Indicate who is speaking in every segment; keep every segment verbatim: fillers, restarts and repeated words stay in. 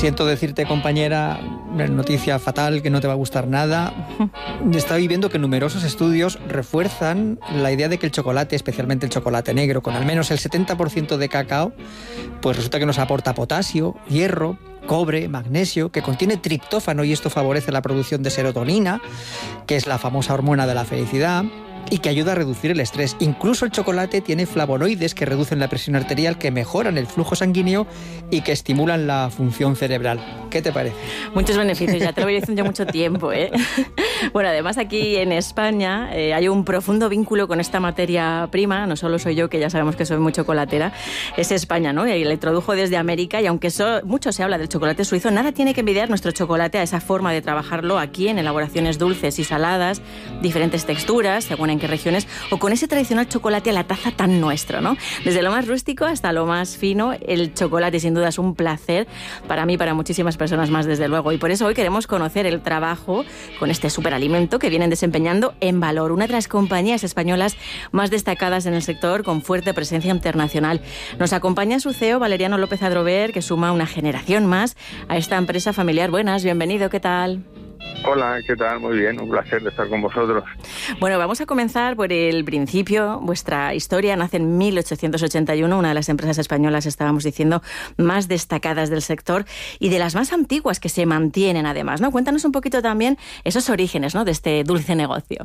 Speaker 1: Siento decirte, compañera, una noticia fatal que no te va a gustar nada. Estoy viendo que numerosos estudios refuerzan la idea de que el chocolate, especialmente el chocolate negro, con al menos el setenta por ciento de cacao, pues resulta que nos aporta potasio, hierro, cobre, magnesio, que contiene triptófano y esto favorece la producción de serotonina, que es la famosa hormona de la felicidad, y que ayuda a reducir el estrés. Incluso el chocolate tiene flavonoides que reducen la presión arterial, que mejoran el flujo sanguíneo y que estimulan la función cerebral. ¿Qué te parece?
Speaker 2: Muchos beneficios, ya te lo voy diciendo ya mucho tiempo, ¿eh? Bueno, además aquí en España eh, hay un profundo vínculo con esta materia prima. No solo soy yo, que ya sabemos que soy muy chocolatera, es España, ¿no? Y la introdujo desde América, y aunque so, mucho se habla del chocolate suizo, nada tiene que envidiar nuestro chocolate a esa forma de trabajarlo aquí en elaboraciones dulces y saladas, diferentes texturas, según en qué regiones, o con ese tradicional chocolate a la taza tan nuestro, ¿no? Desde lo más rústico hasta lo más fino, el chocolate sin duda es un placer para mí y para muchísimas personas más, desde luego. Y por eso hoy queremos conocer el trabajo con este superalimento que vienen desempeñando en Valor, una de las compañías españolas más destacadas en el sector, con fuerte presencia internacional. Nos acompaña su C E O, Valeriano López Adrover, que suma una generación más a esta empresa familiar. Buenas, bienvenido, ¿qué tal?
Speaker 3: Hola, ¿qué tal? Muy bien, un placer de estar con vosotros.
Speaker 2: Bueno, vamos a comenzar por el principio. Vuestra historia nace en mil ochocientos ochenta y uno, una de las empresas españolas, estábamos diciendo, más destacadas del sector y de las más antiguas que se mantienen además, ¿no? Cuéntanos un poquito también esos orígenes, ¿no?, de este dulce negocio.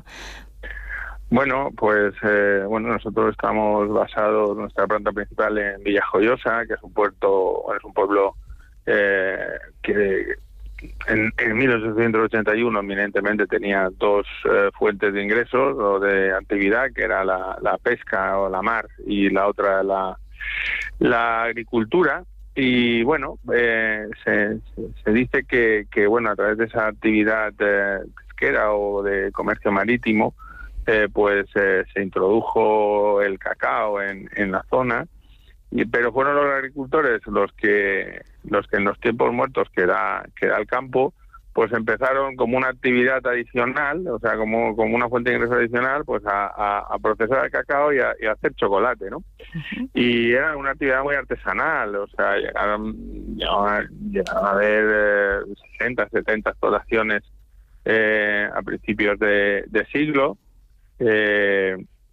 Speaker 3: Bueno, pues eh, bueno, nosotros estamos basados, nuestra planta principal en Villajoyosa, que es un puerto, es un pueblo eh, que En, en mil ochocientos ochenta y uno eminentemente tenía dos eh, fuentes de ingresos o de actividad, que era la, la pesca o la mar, y la otra la, la agricultura. Y bueno, eh, se, se, se dice que, que bueno, a través de esa actividad eh, pesquera o de comercio marítimo, eh, pues eh, se introdujo el cacao en, en la zona. Y, pero fueron los agricultores los que los que en los tiempos muertos que da que da el campo, pues empezaron como una actividad adicional, o sea, como como una fuente de ingreso adicional, pues a, a, a procesar el cacao y a, y a hacer chocolate, ¿no? Uh-huh. Y era una actividad muy artesanal, o sea, llegaron, llegaron, llegaron a haber eh, sesenta, setenta explotaciones eh, a principios de, de siglo. Eh,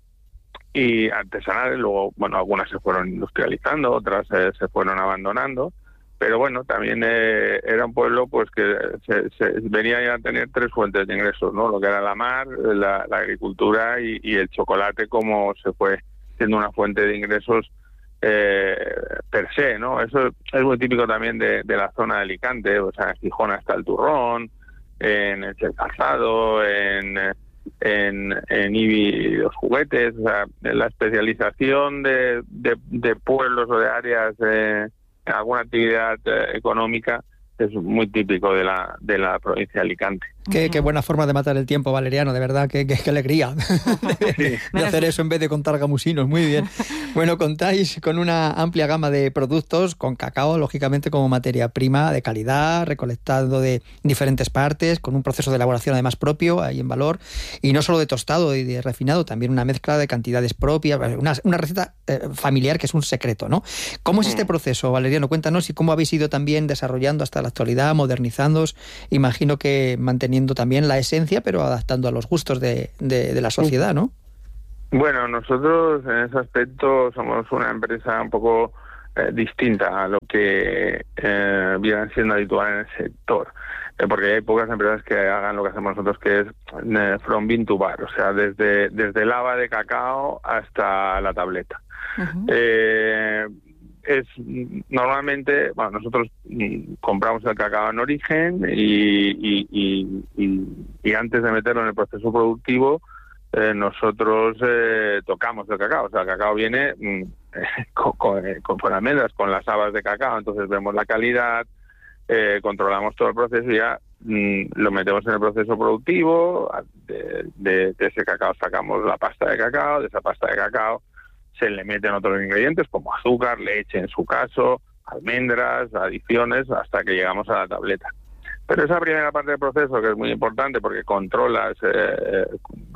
Speaker 3: y artesanales, luego, bueno, algunas se fueron industrializando, otras eh, se fueron abandonando, pero bueno, también eh, era un pueblo pues que se, se venía ya a tener tres fuentes de ingresos, ¿no? Lo que era la mar, la, la agricultura y, y el chocolate, como se fue siendo una fuente de ingresos eh, per se, ¿no? Eso es muy típico también de, de la zona de Alicante, o sea, en Gijón está el turrón, en el calzado, en... en, en Ibi los juguetes, o sea, la especialización de, de, de pueblos o de áreas eh, en alguna actividad eh, económica es muy típico de la de la provincia de Alicante.
Speaker 1: Qué, qué buena forma de matar el tiempo, Valeriano, de verdad, qué, qué, qué alegría de, sí. de hacer eso en vez de contar gamusinos, muy bien. Bueno, contáis con una amplia gama de productos, con cacao, lógicamente, como materia prima de calidad, recolectado de diferentes partes, con un proceso de elaboración además propio, ahí en Valor, y no solo de tostado y de refinado, también una mezcla de cantidades propias, una, una receta eh, familiar que es un secreto, ¿no? ¿Cómo es este proceso, Valeriano? Cuéntanos, y cómo habéis ido también desarrollando hasta la actualidad, modernizándoos, imagino que manteniendo también la esencia, pero adaptando a los gustos de, de, de la sociedad, ¿no?
Speaker 3: Bueno, nosotros en ese aspecto somos una empresa un poco eh, distinta a lo que eh, viene siendo habitual en el sector, eh, porque hay pocas empresas que hagan lo que hacemos nosotros, que es eh, from bean to bar, o sea, desde, desde el haba de cacao hasta la tableta. Uh-huh. Eh, es normalmente, bueno, nosotros compramos el cacao en origen y, y, y, y, y antes de meterlo en el proceso productivo, eh, nosotros eh, tocamos el cacao. O sea, el cacao viene eh, con, con, con, con almendras, con las habas de cacao, entonces vemos la calidad, eh, controlamos todo el proceso y ya mm, lo metemos en el proceso productivo. De, de, de ese cacao sacamos la pasta de cacao, de esa pasta de cacao se le meten otros ingredientes como azúcar, leche en su caso, almendras, adiciones, hasta que llegamos a la tableta. Pero esa primera parte del proceso, que es muy importante porque controlas eh,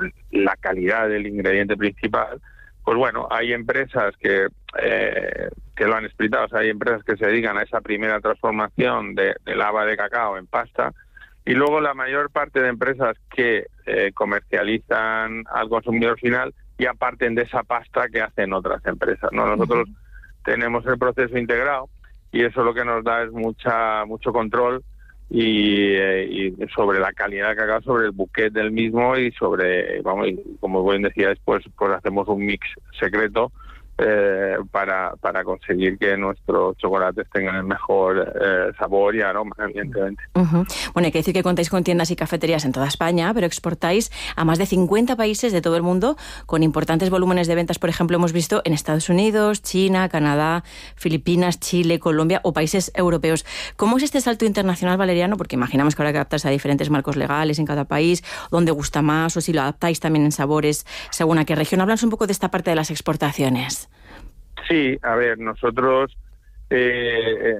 Speaker 3: la calidad del ingrediente principal, pues bueno, hay empresas que, eh, que lo han explicado. O sea, hay empresas que se dedican a esa primera transformación de, del haba de cacao en pasta, y luego la mayor parte de empresas que eh, comercializan al consumidor final ya parten de esa pasta que hacen otras empresas, ¿no? Nosotros uh-huh. tenemos el proceso integrado y eso lo que nos da es mucha mucho control y, eh, y sobre la calidad del cacao, sobre el bouquet del mismo y sobre, vamos, como bien decía después, pues hacemos un mix secreto Eh, para, para conseguir que nuestros chocolates tengan el mejor eh, sabor y aroma, evidentemente.
Speaker 2: Uh-huh. Bueno, hay que decir que contáis con tiendas y cafeterías en toda España, pero exportáis a más de cincuenta países de todo el mundo, con importantes volúmenes de ventas, por ejemplo, hemos visto en Estados Unidos, China, Canadá, Filipinas, Chile, Colombia o países europeos. ¿Cómo es este salto internacional, Valeriano? Porque imaginamos que habrá que adaptarse a diferentes marcos legales en cada país, dónde gusta más, o si lo adaptáis también en sabores, según a qué región. Háblanos un poco de esta parte de las exportaciones.
Speaker 3: Sí, a ver, nosotros eh,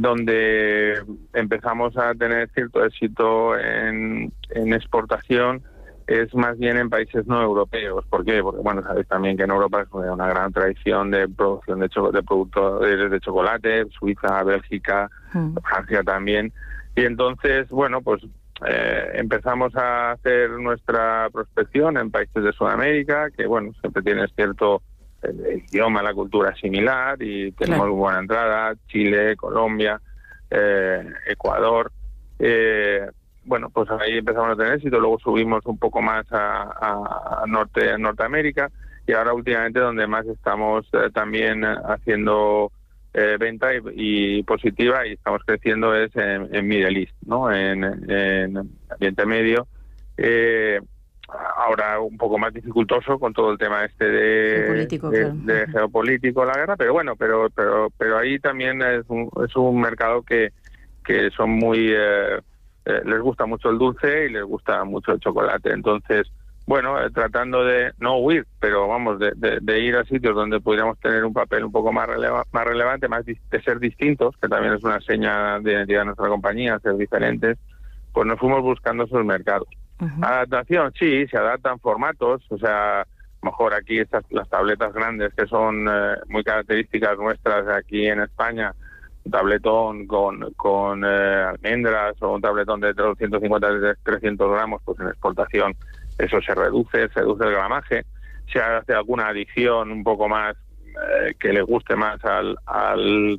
Speaker 3: donde empezamos a tener cierto éxito en, en exportación es más bien en países no europeos. ¿Por qué? Porque, bueno, sabéis también que en Europa es una gran tradición de producción de, cho- de productos de chocolate, Suiza, Bélgica, mm. Francia también. Y entonces, bueno, pues eh, empezamos a hacer nuestra prospección en países de Sudamérica, que, bueno, siempre tienes cierto... El, el idioma, la cultura es similar y tenemos claro. buena entrada, Chile, Colombia, eh, Ecuador. Eh, bueno, pues ahí empezamos a tener éxito, luego subimos un poco más a, a, a, Norte, a Norteamérica y ahora últimamente donde más estamos eh, también haciendo eh, venta y, y positiva y estamos creciendo es en, en Middle East, ¿no? En, en Oriente Medio. Eh, ahora un poco más dificultoso con todo el tema este de geopolítico, de, claro. de geopolítico, la guerra, pero bueno, pero pero pero ahí también es un, es un mercado que que son muy eh, eh, les gusta mucho el dulce y les gusta mucho el chocolate, entonces bueno, eh, tratando de no huir, pero vamos de, de, de ir a sitios donde pudiéramos tener un papel un poco más releva, más relevante, más di- de ser distintos, que también es una seña de identidad de nuestra compañía, ser diferentes, pues nos fuimos buscando esos mercados. Uh-huh. Adaptación, sí, se adaptan formatos, o sea, mejor aquí estas las tabletas grandes que son eh, muy características nuestras aquí en España, un tabletón con, con eh, almendras o un tabletón de doscientos cincuenta a trescientos gramos, pues en exportación eso se reduce, se reduce el gramaje, se hace alguna adición un poco más eh, que le guste más al... al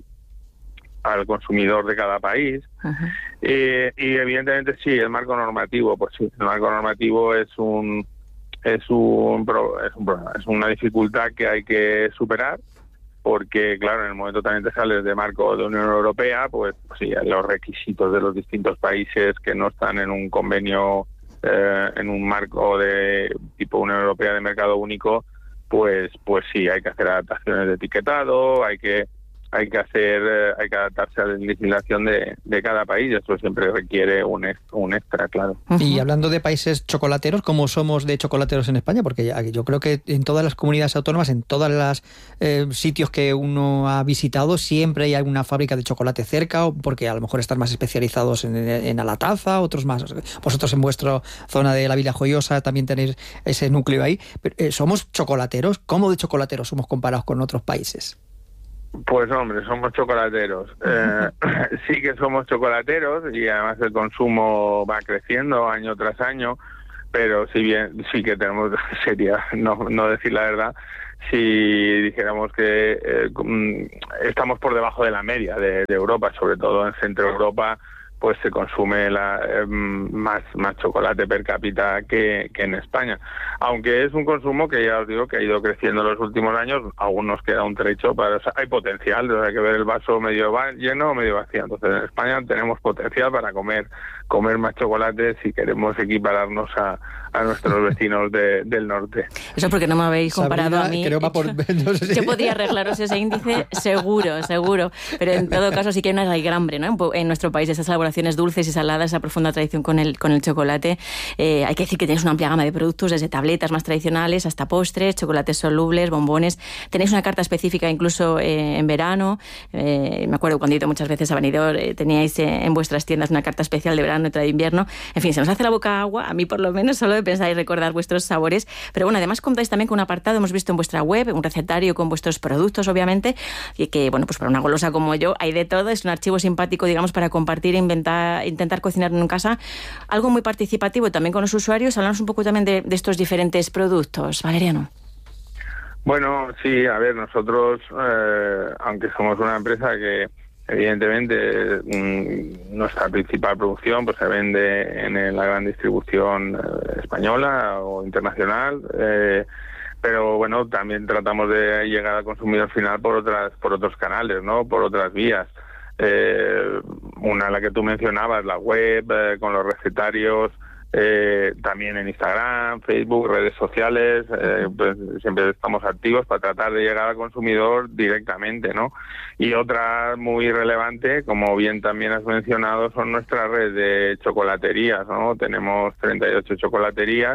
Speaker 3: al consumidor de cada país. Uh-huh. eh, y evidentemente sí, el marco normativo, pues sí, el marco normativo es un es un, es un problema, es una dificultad que hay que superar, porque claro, en el momento también te sales de marco de Unión Europea, pues, pues sí, los requisitos de los distintos países que no están en un convenio, eh, en un marco de tipo Unión Europea de mercado único, pues pues sí, hay que hacer adaptaciones de etiquetado, hay que hay que hacer, eh, hay que adaptarse a la legislación de, de cada país, eso siempre requiere un, un extra, claro.
Speaker 1: Y hablando de países chocolateros, ¿cómo somos de chocolateros en España? Porque yo creo que en todas las comunidades autónomas, en todos los eh, sitios que uno ha visitado, siempre hay alguna fábrica de chocolate cerca, o porque a lo mejor están más especializados en, en a la taza, otros más. Vosotros en vuestra zona de la Villa Joyosa también tenéis ese núcleo ahí. Pero, eh, ¿somos chocolateros? ¿Cómo de chocolateros somos comparados con otros países?
Speaker 3: Pues hombre, somos chocolateros. Eh, sí que somos chocolateros y además el consumo va creciendo año tras año, pero si bien sí que tenemos, sería no, no decir la verdad, si dijéramos que eh, estamos por debajo de la media de, de Europa, sobre todo en Centro Europa, pues se consume la, eh, más más chocolate per cápita que, que en España. Aunque es un consumo que ya os digo que ha ido creciendo en los últimos años, aún nos queda un trecho para... O sea, hay potencial, o sea, hay que ver el vaso medio lleno o medio vacío. Entonces en España tenemos potencial para comer comer más chocolate si queremos equipararnos a, a nuestros vecinos de, del norte.
Speaker 2: Eso porque no me habéis comparado
Speaker 1: Sabrina,
Speaker 2: a mí.
Speaker 1: Creo va por, no sé si...
Speaker 2: Yo podría arreglaros ese índice, seguro, seguro. Pero en todo caso sí que hay una raigambre, ¿no? En nuestro país, esas elaboraciones elaboraciones dulces y saladas, esa profunda tradición con el, con el chocolate. Eh, hay que decir que tenéis una amplia gama de productos, desde tabletas más tradicionales hasta postres, chocolates solubles, bombones. Tenéis una carta específica incluso eh, en verano. Eh, me acuerdo cuando he ido muchas veces a Benidorm, eh, teníais eh, en vuestras tiendas una carta especial de verano y otra de invierno. En fin, se nos hace la boca agua, a mí por lo menos, solo de pensar y recordar vuestros sabores. Pero bueno, además contáis también con un apartado, hemos visto en vuestra web, un recetario con vuestros productos, obviamente, y que, bueno, pues para una golosa como yo hay de todo. Es un archivo simpático, digamos, para compartir e inventar, intentar cocinar en casa. Algo muy participativo también con los usuarios. Hablamos un poco también de, de estos diferentes productos. Valeriano.
Speaker 3: Bueno, sí, a ver, nosotros, eh, aunque somos una empresa que evidentemente mmm, nuestra principal producción pues se vende en la gran distribución eh, española o internacional, eh, pero bueno, también tratamos de llegar al consumidor final por otras por otros canales, ¿no? Por otras vías. Eh, una, la que tú mencionabas, la web, eh, con los recetarios, eh, también en Instagram, Facebook, redes sociales, eh, pues siempre estamos activos para tratar de llegar al consumidor directamente, ¿no? Y otra muy relevante, como bien también has mencionado, son nuestras redes de chocolaterías, ¿no? Tenemos treinta y ocho chocolaterías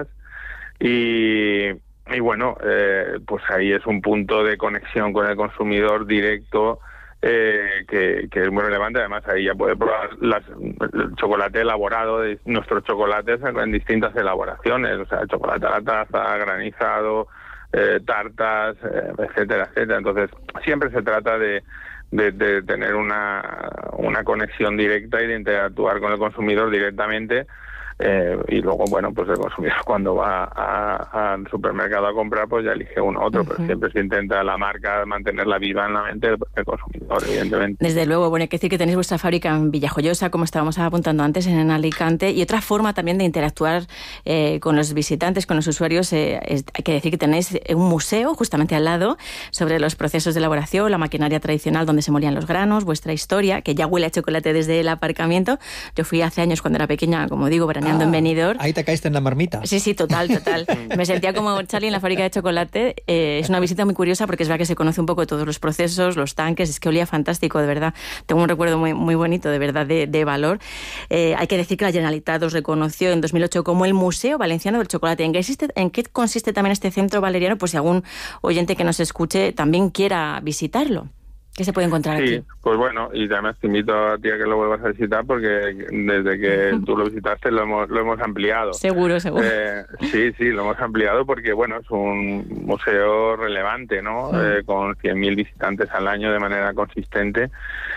Speaker 3: y... Y bueno, eh, pues ahí es un punto de conexión con el consumidor directo eh, que, que es muy relevante. Además, ahí ya puede probar las, el chocolate elaborado de nuestros chocolates en distintas elaboraciones, o sea, chocolate a la taza, granizado, eh, tartas, eh, etcétera, etcétera. Entonces, siempre se trata de, de, de tener una, una conexión directa y de interactuar con el consumidor directamente. Eh, y luego, bueno, pues el consumidor cuando va al supermercado a comprar, pues ya elige uno u otro, uh-huh. Pero siempre se intenta la marca mantenerla viva en la mente del, del consumidor, evidentemente.
Speaker 2: Desde luego, bueno, hay que decir que tenéis vuestra fábrica en Villajoyosa, como estábamos apuntando antes, en Alicante, y otra forma también de interactuar eh, con los visitantes, con los usuarios, eh, es, hay que decir que tenéis un museo justamente al lado sobre los procesos de elaboración, la maquinaria tradicional donde se molían los granos, vuestra historia, que ya huele a chocolate desde el aparcamiento. Yo fui hace años cuando era pequeña, como digo, veraneando Ah, en Benidorm.
Speaker 1: Ahí te caíste en la marmita.
Speaker 2: Sí, sí, total, total. Me sentía como Charlie en la fábrica de chocolate. Eh, es una visita muy curiosa porque es verdad que se conoce un poco todos los procesos, los tanques. Es que olía fantástico, de verdad. Tengo un recuerdo muy, muy bonito, de verdad, de, de valor. Eh, hay que decir que la Generalitat os reconoció en dos mil ocho como el Museo Valenciano del Chocolate. ¿En qué, existe, ¿En qué consiste también este centro, Valeriano? Pues si algún oyente que nos escuche también quiera visitarlo. ¿Qué se puede encontrar
Speaker 3: sí,
Speaker 2: aquí?
Speaker 3: Pues bueno, y además te invito a ti a que lo vuelvas a visitar porque desde que tú lo visitaste lo hemos, lo hemos ampliado.
Speaker 2: Seguro, seguro.
Speaker 3: Eh, sí, sí, lo hemos ampliado porque bueno, es un museo relevante, ¿no? Sí. Eh, con cien mil visitantes al año de manera consistente.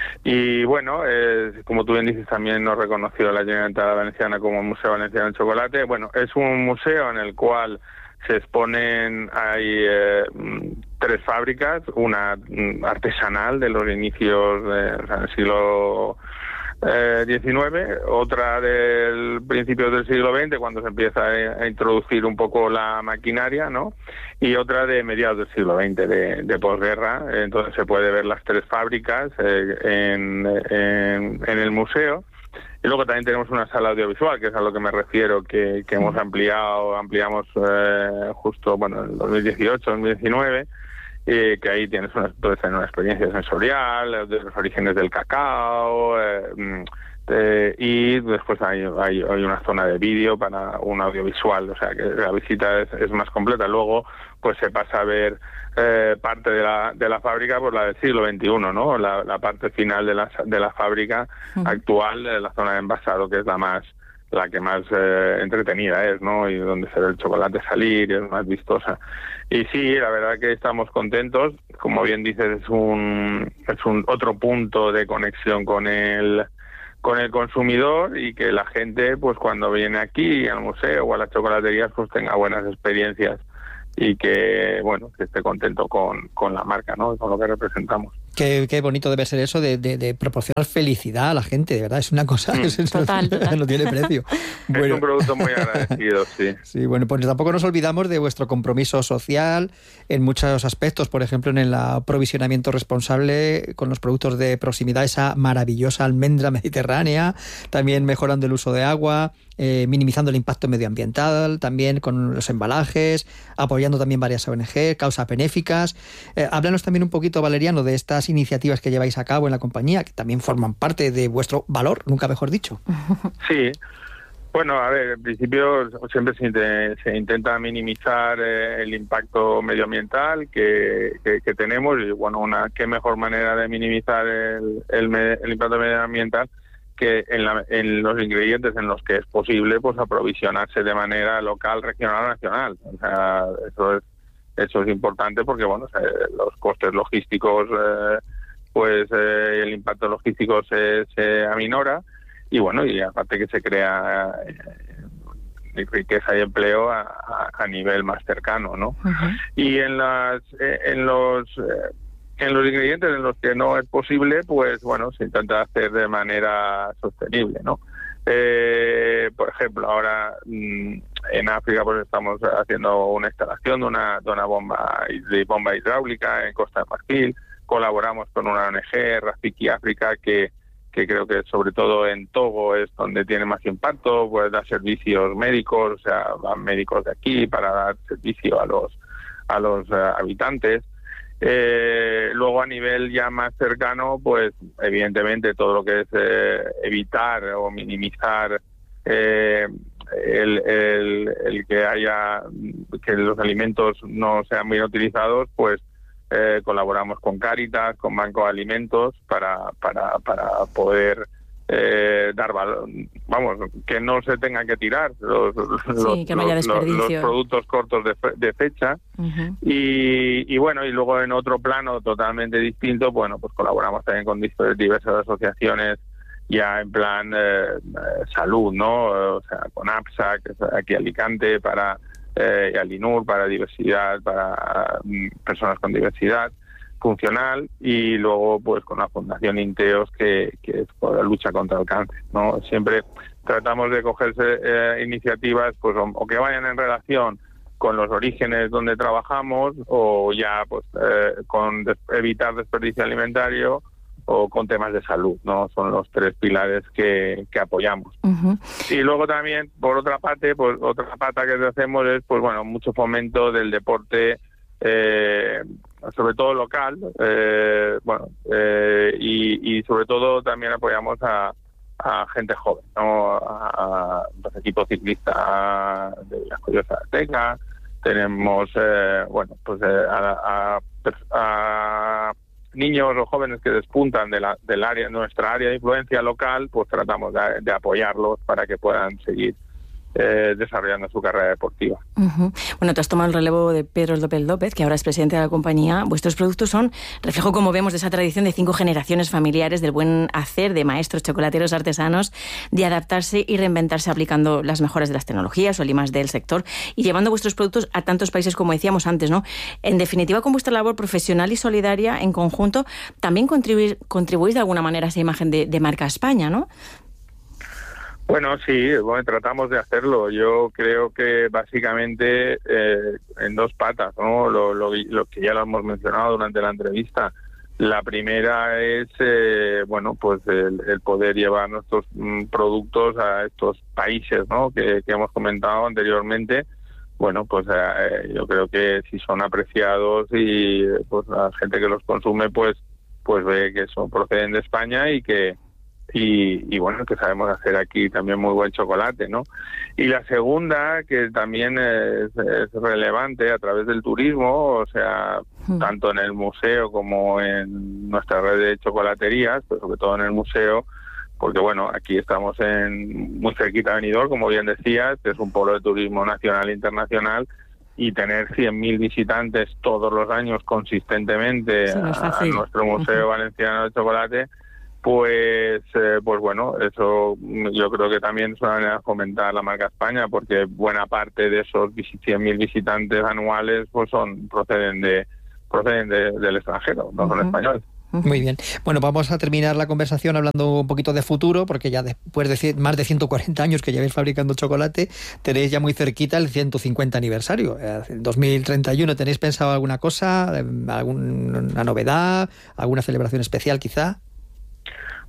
Speaker 3: Y bueno, eh, como tú bien dices, también nos reconoció la Generalitat Valenciana como Museo Valenciano del Chocolate. Bueno, es un museo en el cual se exponen, hay eh, tres fábricas, una artesanal de los inicios de, o sea, del siglo eh, diecinueve, otra del principios del siglo veinte, cuando se empieza a, a introducir un poco la maquinaria, ¿no? Y otra de mediados del siglo veinte, de, de posguerra. Entonces se puede ver las tres fábricas eh, en, en, en el museo. Y luego también tenemos una sala audiovisual, que es a lo que me refiero, que, que hemos ampliado, ampliamos eh, justo, bueno, en dos mil dieciocho, dos mil diecinueve, eh, que ahí tienes una, puedes tener una experiencia sensorial, de los orígenes del cacao, eh, eh, y después hay, hay, hay una zona de vídeo para un audiovisual, o sea que la visita es, es más completa. Luego, pues se pasa a ver Eh, parte de la de la fábrica, pues la del siglo veintiuno, ¿no? La, la parte final de la de la fábrica uh-huh. actual, de la zona de envasado, que es la más la que más eh, entretenida es, ¿no? Y donde se ve el chocolate salir, es más vistosa. Y sí, la verdad que estamos contentos. Como bien dices, es un es un otro punto de conexión con el con el consumidor y que la gente, pues cuando viene aquí al museo o a las chocolaterías, pues tenga buenas experiencias y que, bueno, que esté contento con, con la marca, ¿no? Con lo que representamos.
Speaker 1: Qué, qué bonito debe ser eso de, de, de proporcionar felicidad a la gente, de verdad, es una cosa
Speaker 3: mm.
Speaker 1: que se,
Speaker 2: total,
Speaker 1: no,
Speaker 2: total.
Speaker 1: no tiene precio.
Speaker 3: Bueno. Es un producto muy agradecido, sí.
Speaker 1: Sí, bueno, pues tampoco nos olvidamos de vuestro compromiso social en muchos aspectos, por ejemplo, en el aprovisionamiento responsable con los productos de proximidad, esa maravillosa almendra mediterránea, también mejorando el uso de agua, eh, minimizando el impacto medioambiental, también con los embalajes, apoyando también varias O N G, causas benéficas. Eh, háblanos también un poquito, Valeriano, de estas iniciativas que lleváis a cabo en la compañía, que también forman parte de vuestro valor, nunca mejor dicho.
Speaker 3: Sí. Bueno, a ver, en principio siempre se, int- se intenta minimizar eh, el impacto medioambiental que, que, que tenemos y, bueno, una qué mejor manera de minimizar el, el, me- el impacto medioambiental que en, la, en los ingredientes en los que es posible pues aprovisionarse de manera local, regional o nacional. O sea, eso es eso es importante porque, bueno, los costes logísticos, eh, pues eh, el impacto logístico se, se aminora. Y bueno, y aparte que se crea eh, riqueza y empleo a, a, a nivel más cercano, ¿no? Uh-huh. Y en las eh, en los eh, en los ingredientes en los que no es posible, pues bueno, se intenta hacer de manera sostenible, ¿no? Eh, por ejemplo, ahora mmm, en África pues estamos haciendo una instalación de una de una bomba de bomba hidráulica en Costa de Marfil. Colaboramos con una O N G, Rafiki África, que que creo que sobre todo en Togo es donde tiene más impacto, pues da servicios médicos, o sea, van médicos de aquí para dar servicio a los a los uh, habitantes. Eh, luego a nivel ya más cercano, pues evidentemente todo lo que es eh, evitar o minimizar eh, el, el, el que haya que los alimentos no sean bien utilizados, pues Eh, colaboramos con Cáritas, con Banco de Alimentos para para para poder eh, dar valor, vamos, que no se tengan que tirar los,
Speaker 2: sí,
Speaker 3: los,
Speaker 2: que no haya
Speaker 3: los, los productos cortos de, de fecha. Uh-huh. y, y bueno, y luego en otro plano totalmente distinto, bueno, pues colaboramos también con diversas asociaciones ya en plan eh, salud, ¿no? O sea, con APSA, que es aquí Alicante, para Eh, y al INUR para diversidad, para um, personas con diversidad funcional, y luego pues con la Fundación Inteos, que, que es por la lucha contra el cáncer, ¿no? Siempre tratamos de cogerse eh, iniciativas pues o, o que vayan en relación con los orígenes donde trabajamos, o ya pues eh, con des- evitar desperdicio alimentario, o con temas de salud, ¿no? Son los tres pilares que, que apoyamos. Uh-huh. Y luego también, por otra parte, pues otra pata que hacemos es, pues bueno, mucho fomento del deporte, eh, sobre todo local, eh, bueno, eh, y, y sobre todo también apoyamos a, a gente joven, ¿no? A, a los equipos ciclistas de la Joyosa Azteca, tenemos, eh, bueno, pues eh, a, a, a niños o jóvenes que despuntan de la, del área, nuestra área de influencia local, pues tratamos de, de apoyarlos para que puedan seguir eh, desarrollando su carrera deportiva.
Speaker 2: Uh-huh. Bueno, tú has tomado el relevo de Pedro López López, que ahora es presidente de la compañía. Vuestros productos son reflejo, como vemos, de esa tradición de cinco generaciones familiares, del buen hacer de maestros chocolateros artesanos, de adaptarse y reinventarse aplicando las mejoras de las tecnologías o el I más D del sector y llevando vuestros productos a tantos países como decíamos antes, ¿no? En definitiva, con vuestra labor profesional y solidaria en conjunto, también contribuís, contribuís de alguna manera a esa imagen de, de marca España, ¿no?
Speaker 3: Bueno, sí, bueno, tratamos de hacerlo. Yo creo que básicamente eh, en dos patas, ¿no? Lo, lo, lo que ya lo hemos mencionado durante la entrevista. La primera es, eh, bueno, pues el, el poder llevar nuestros mm, productos a estos países, ¿no? Que, que hemos comentado anteriormente. Bueno, pues eh, yo creo que si son apreciados y pues la gente que los consume, pues, pues ve que son proceden de España y que Y, y bueno, que sabemos hacer aquí también muy buen chocolate, ¿no? Y la segunda, que también es, es relevante a través del turismo, o sea, mm. tanto en el museo como en nuestra red de chocolaterías, pero sobre todo en el museo, porque bueno, aquí estamos en muy cerquita de Benidorm, como bien decías, que es un polo de turismo nacional e internacional, y tener cien mil visitantes todos los años consistentemente sí, no a, a nuestro Museo uh-huh. Valenciano de Chocolate, pues eh, pues bueno, eso yo creo que también es una manera de fomentar la marca España, porque buena parte de esos cien mil visitantes anuales pues son proceden de proceden de, del extranjero, no son uh-huh. españoles.
Speaker 1: Muy bien. Bueno, vamos a terminar la conversación hablando un poquito de futuro, porque ya después de más de ciento cuarenta años que lleváis fabricando chocolate, tenéis ya muy cerquita el ciento cincuenta aniversario. En dos mil treinta y uno, ¿tenéis pensado alguna cosa, alguna novedad, alguna celebración especial quizá?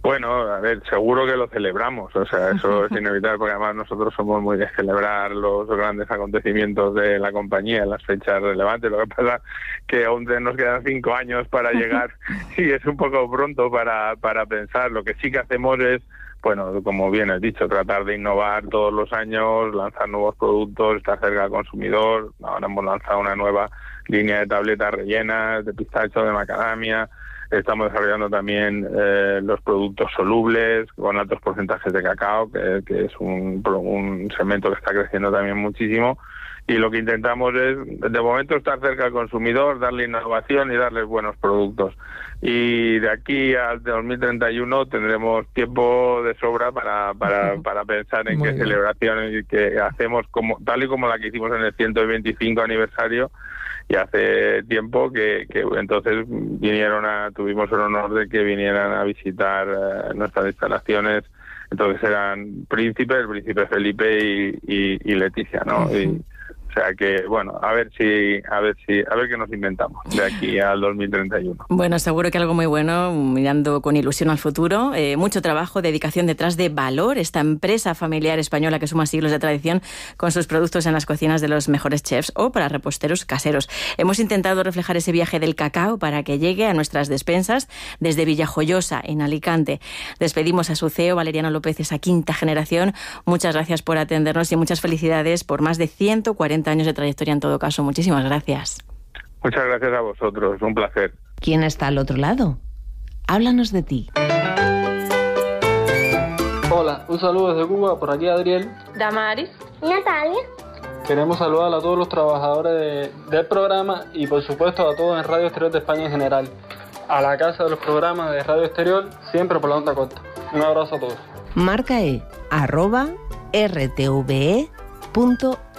Speaker 3: Bueno, a ver, seguro que lo celebramos, o sea, eso es inevitable, porque además nosotros somos muy de celebrar los grandes acontecimientos de la compañía, las fechas relevantes. Lo que pasa que aún nos quedan cinco años para llegar y es un poco pronto para, para pensar. Lo que sí que hacemos es, bueno, como bien has dicho, tratar de innovar todos los años, lanzar nuevos productos, estar cerca del consumidor. Ahora hemos lanzado una nueva línea de tabletas rellenas, de pistacho, de macadamia. Estamos desarrollando también eh, los productos solubles con altos porcentajes de cacao, que, que es un, un segmento que está creciendo también muchísimo. Y lo que intentamos es, de momento, estar cerca del consumidor, darle innovación y darles buenos productos. Y de aquí al dos mil treinta y uno tendremos tiempo de sobra para para, para pensar en Muy qué bien. celebraciones que hacemos, como tal y como la que hicimos en el ciento veinticinco aniversario. Y hace tiempo que, que entonces vinieron a, tuvimos el honor de que vinieran a visitar uh, nuestras instalaciones. Entonces eran Príncipe, el Príncipe Felipe y, y, y Leticia, ¿no? Uh-huh. Y, o sea que, bueno, a ver si, a ver si, a ver qué nos inventamos de aquí al dos mil treinta y uno.
Speaker 2: Bueno, seguro que algo muy bueno, mirando con ilusión al futuro. Eh, mucho trabajo, dedicación detrás de Valor, esta empresa familiar española que suma siglos de tradición con sus productos en las cocinas de los mejores chefs o para reposteros caseros. Hemos intentado reflejar ese viaje del cacao para que llegue a nuestras despensas desde Villajoyosa, en Alicante. Despedimos a su C E O, Valeriano López, esa quinta generación. Muchas gracias por atendernos y muchas felicidades por más de ciento cuarenta años de trayectoria en todo caso. Muchísimas gracias.
Speaker 3: Muchas gracias a vosotros, un placer.
Speaker 4: ¿Quién está al otro lado? Háblanos de ti.
Speaker 5: Hola, un saludo desde Cuba, por aquí Adriel.
Speaker 6: Damaris.
Speaker 7: Natalia.
Speaker 5: Queremos saludar a todos los trabajadores de, del programa y por supuesto a todos en Radio Exterior de España en general. A la casa de los programas de Radio Exterior, siempre por la onda corta. Un abrazo a todos.
Speaker 4: Marca E, arroba rtve punto